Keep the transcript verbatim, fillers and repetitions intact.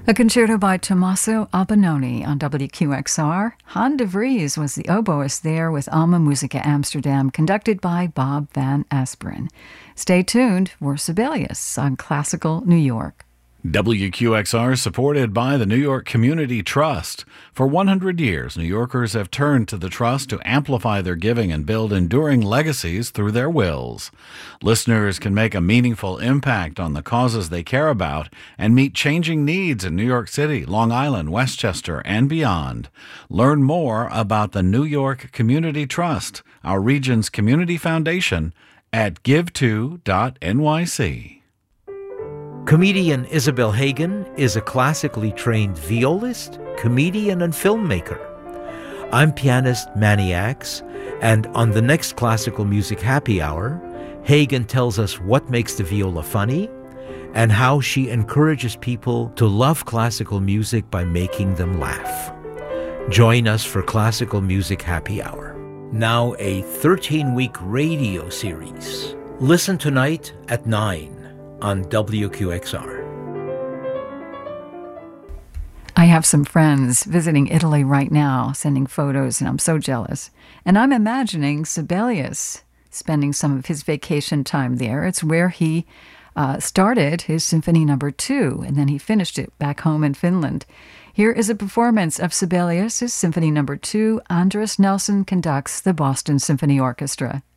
A concerto by Tommaso Albinoni on W Q X R. Han de Vries was the oboist there with Alma Musica Amsterdam, conducted by Bob Van Asperen. Stay tuned for Sibelius on Classical New York. W Q X R is supported by the New York Community Trust. For one hundred years, New Yorkers have turned to the Trust to amplify their giving and build enduring legacies through their wills. Listeners can make a meaningful impact on the causes they care about and meet changing needs in New York City, Long Island, Westchester, and beyond. Learn more about the New York Community Trust, our region's community foundation, at give to dot N Y C. Comedian Isabel Hagen is a classically trained violist, comedian, and filmmaker. I'm pianist Manny Axe, and on the next Classical Music Happy Hour, Hagen tells us what makes the viola funny and how she encourages people to love classical music by making them laugh. Join us for Classical Music Happy Hour. Now a thirteen-week radio series. Listen tonight at nine. On W Q X R. I have some friends visiting Italy right now, sending photos, and I'm so jealous. And I'm imagining Sibelius spending some of his vacation time there. It's where he uh, started his Symphony Number Two, and then he finished it back home in Finland. Here is a performance of Sibelius' Symphony Number Two. Andres Nelson conducts the Boston Symphony Orchestra.